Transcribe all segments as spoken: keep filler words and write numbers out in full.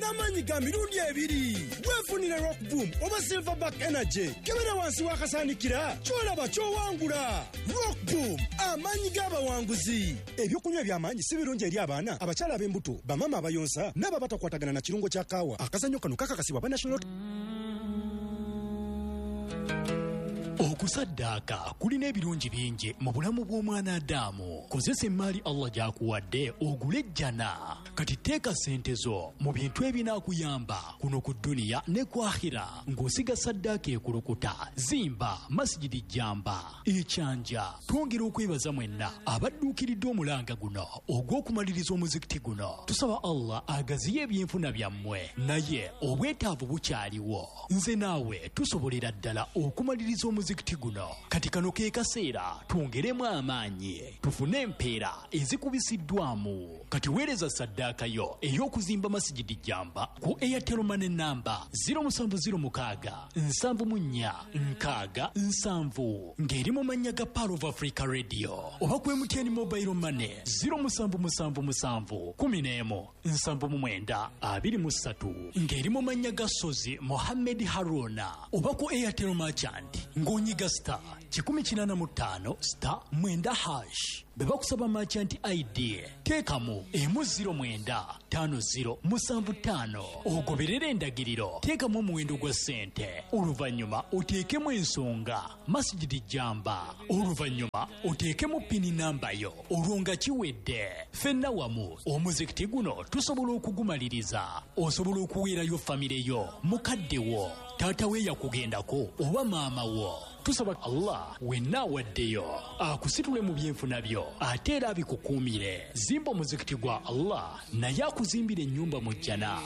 n'amanyi ga mirundi ebiri. Weefunire Rock Boom oba Silverback Energy. Kebera wansi wakasanikira kyolaba kyowangula. Rock Boom amanyi g'abawanguzi. Ebyokunywa eby'amaanyi si birungi eri abaana, abakyala ab'embuto, bamama abayonsa n'ababatakwatagana na kirungo kya kaawa. Akazannyo kano kakakasibwa ba National. Okusaddaaka kulina ebirungi bingi mu bulamu bw'omwana Adamu. Kozesa emmaali Allah gy'akuwadde ogule ejjana. Kati teeka ssente zo mu bintu ebinaakuyamba kuno ku dduniya ne ku akhira ng'osiga saddaaka ekulukuta. Zimba masjidi jjamba ekyanja. Twongera okwebaza mwenna abadduukiridde omulanga guno ogw'okumaliriza omuzikiti guno. Tusaba Allah agaziye ebyenfuna byammwe, naye obwetaavu bukyaliwo. Nze naawe tusobolera ddala okumaliriza omuzikiti guno. Kati kano ke kaseera twongeremu amaanyi tufune empeera ezikubisiddwamu. Kati weereza saddaaka yo ey'okuzimba masjidi jjamba ku Airtel Money namba zero seven zero six seven seven nine nkaaga nsanvu ng'eri mu mannya ga Power of Africa Radio, oba ku M T N Mobile Money zero seven seven seven one zero one seven nine two two three ng'eri mu mannya ga Sozi Mohammed Haruna, oba ku Airtel Merchant ng'onyiga star kikumi kinaana mu ttaano star mwenda hash. Beba kusaba merchant I D teekamu emu zero mwenda tano zero musanvu ttaano. Ogoberera endagiriro, teekamu omuwendo gwa ssente, oluvannyuma oteekemu ensonga masjidi jjamba, oluvannyuma oteekemu pini namba yo. Olwo nga kiwedde, ffenna wamu omuzikiti guno tusobola okugumaliriza. Osobola okuweerayo famire yo, mukadde wo, taata we yakugendako oba maama wo. Tusaba Allah wenna awaddeyo akusitule mu byenfuna byo ate era abikukuumire. Zimba omuzikiti gwa Allah naye akuzimbira ennyumba mu jjana.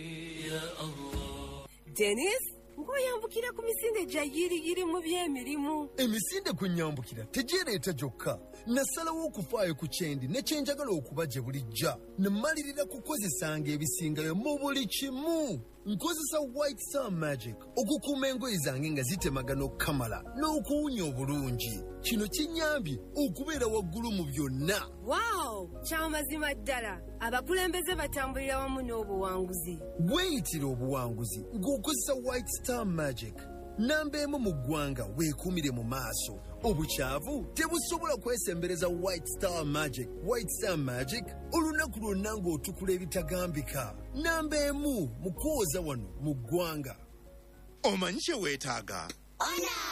Dennis, ngoyambukira ku misinde gya yiriyiri mu by'emirimu. Emisinde ku nyambukira tegireeta gyokka. Nasalawo okufaayo ku kyendi ne kyenjagala okuba gye bulijja. Ne mmalirira kukozesanga ebisingayo mu buli kimu. Nkozesa White Star Magic okukuuma engoye zange nga zitemagana okukamala n'okuwunya obulungi. Kino kinyambye okubeera waggulu mu byonna. Wow, kyamazima ddala. Abakulembeze batambulira wamu n'obuwanguzi. Weeyitira obuwanguzi ng'okozesa White Star Magic. Namba emu mu ggwanga weekuumire mu maaso. Obukyavu tebusobola kwesembereza White Star Magic. White Star Magic olunaku lwonna ng'otukula ebitagambika. Namba emu mu kwoza wano mu ggwanga. Omanyi kye weetaaga?